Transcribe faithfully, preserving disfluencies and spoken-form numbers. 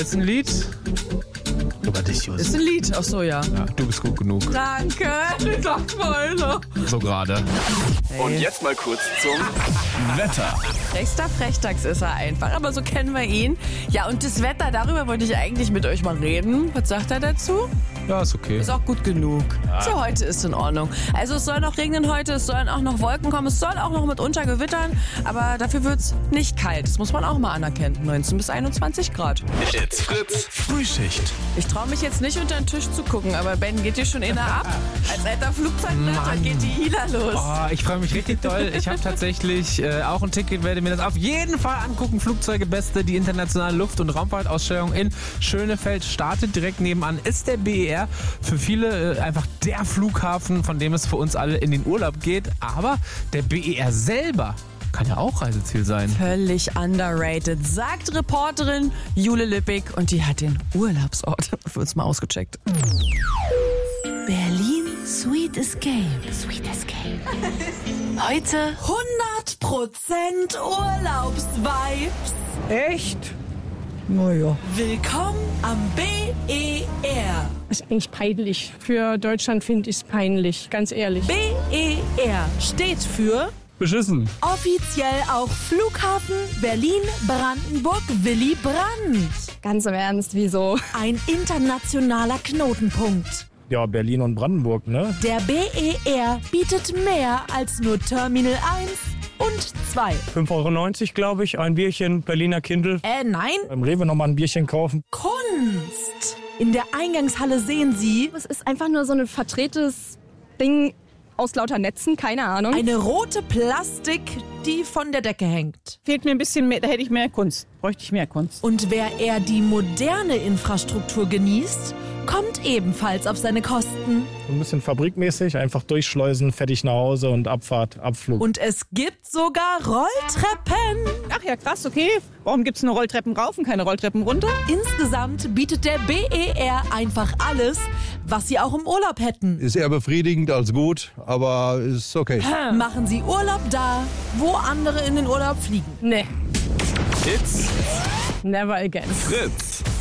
Ist ein Lied? Über dich, Jus. Ist ein Lied, ach so, ja. Ja, du bist gut genug. Danke, sag mal. So gerade. Und jetzt mal kurz zum Wetter. Rechter Frechtags ist er einfach, aber so kennen wir ihn. Ja, und das Wetter, darüber wollte ich eigentlich mit euch mal reden. Was sagt er dazu? Ja, ist okay. Ist auch gut genug. So, heute ist in Ordnung. Also es soll noch regnen heute, es sollen auch noch Wolken kommen, es soll auch noch mitunter gewittern, aber dafür wird's nicht kalt. Das muss man auch mal anerkennen. neunzehn bis einundzwanzig Grad. It's Fritz Frühschicht. Ich traue mich jetzt nicht unter den Tisch zu gucken, aber Ben, geht dir schon einer ab? Als alter Flugzeugleiter geht die Hila los. Oh, ich freue mich richtig doll. Ich habe tatsächlich äh, auch ein Ticket, werde mir das auf jeden Fall angucken. Flugzeuge Beste, die internationale Luft- und Raumfahrtausstellung in Schönefeld startet. Direkt nebenan ist der B E R. Für viele äh, einfach der Flughafen, von dem es für uns alle in den Urlaub geht. Aber der B E R selber kann ja auch Reiseziel sein. Völlig underrated, sagt Reporterin Jule Lippig, und die hat den Urlaubsort für uns mal ausgecheckt. Berlin Sweet Escape. Sweet Escape. Heute hundert Prozent Urlaubsvibes. Echt? Naja. Willkommen am B E R. Ist eigentlich peinlich. Für Deutschland finde ich es peinlich, ganz ehrlich. B E R steht für Beschissen. offiziell auch Flughafen Berlin-Brandenburg-Willy Brandt. Ganz im Ernst, wieso? Ein internationaler Knotenpunkt. Ja, Berlin und Brandenburg, ne? Der B E R bietet mehr als nur Terminal eins und zwei. fünf Euro neunzig, glaube ich, ein Bierchen, Berliner Kindle. Äh, nein, Beim Rewe nochmal ein Bierchen kaufen. Kunst. In der Eingangshalle sehen Sie Es ist einfach nur so ein verdrehtes Ding aus lauter Netzen, keine Ahnung. eine rote Plastik, die von der Decke hängt. Fehlt mir ein bisschen mehr, da hätte ich mehr Kunst, bräuchte ich mehr Kunst. Und wer eher die moderne Infrastruktur genießt, kommt ebenfalls auf seine Kosten. So ein bisschen fabrikmäßig, einfach durchschleusen, fertig nach Hause und Abfahrt, Abflug. Und es gibt sogar Rolltreppen. Ach ja, krass, okay. Warum gibt es nur Rolltreppen rauf und keine Rolltreppen runter? Insgesamt bietet der B E R einfach alles, was Sie auch im Urlaub hätten. Ist eher befriedigend als gut, aber ist okay. Machen Sie Urlaub da, wo andere in den Urlaub fliegen. Nee, It's never again. Fritz.